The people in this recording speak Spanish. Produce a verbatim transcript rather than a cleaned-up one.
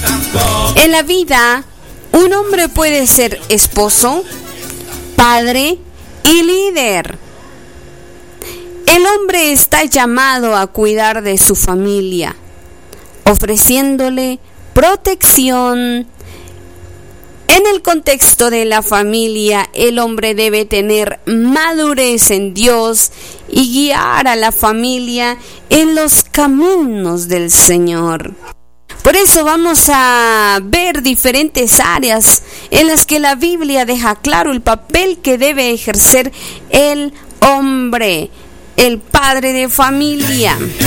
En la vida, un hombre puede ser esposo, padre y líder. El hombre está llamado a cuidar de su familia, ofreciéndole protección. En el contexto de la familia, el hombre debe tener madurez en Dios y guiar a la familia en los caminos del Señor. Por eso vamos a ver diferentes áreas en las que la Biblia deja claro el papel que debe ejercer el hombre, el padre de familia.